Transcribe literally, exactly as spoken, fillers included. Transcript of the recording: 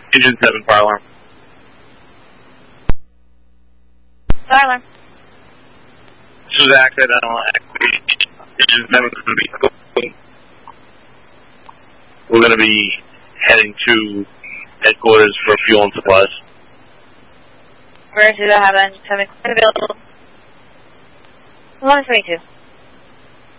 Engine seven, fire alarm. Fire alarm. This is accidental activity. Engine seven is going to be We're going to be heading to headquarters for fuel and supplies. Where should I have engine seven available? one twenty-two.